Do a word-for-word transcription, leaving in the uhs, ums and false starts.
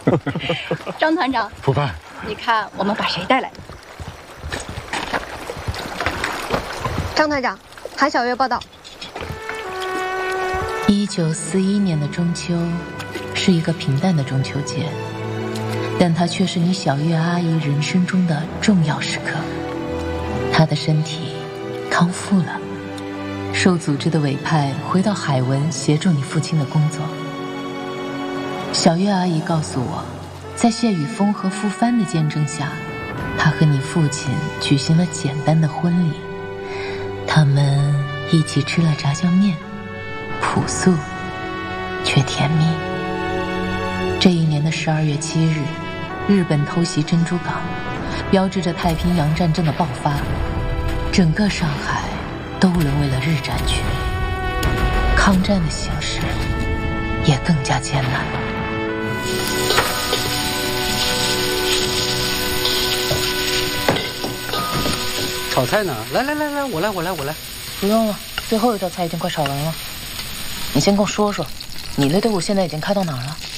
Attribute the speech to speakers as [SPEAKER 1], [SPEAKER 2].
[SPEAKER 1] 张团长，
[SPEAKER 2] 副班，
[SPEAKER 1] 你看我们把谁带来？
[SPEAKER 3] 张团长，韩小月报道。
[SPEAKER 4] 一九四一年的中秋，是一个平淡的中秋节，但它却是你小月阿姨人生中的重要时刻。她的身体康复了，受组织的委派回到海文协助你父亲的工作。小月阿姨告诉我，在谢雨峰和傅帆的见证下，她和你父亲举行了简单的婚礼。他们一起吃了炸酱面，朴素却甜蜜。这一年的十二月七日，日本偷袭珍珠港，标志着太平洋战争的爆发，整个上海都沦为了日战区，抗战的形势也更加艰难了。
[SPEAKER 5] 炒菜呢？来来来来，我来我来我来。
[SPEAKER 4] 不用了，最后一道菜已经快炒完了。你先跟我说说，你的队伍现在已经开到哪儿了？